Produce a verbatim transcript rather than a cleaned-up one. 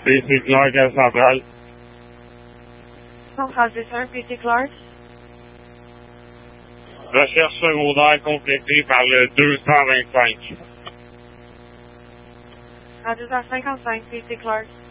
P C Clark à Centrale. Centrale, c'est un P C Clark. Recherche secondaire complétée par le deux cent vingt-cinq. À deux heures cinquante-cinq, P C Clark.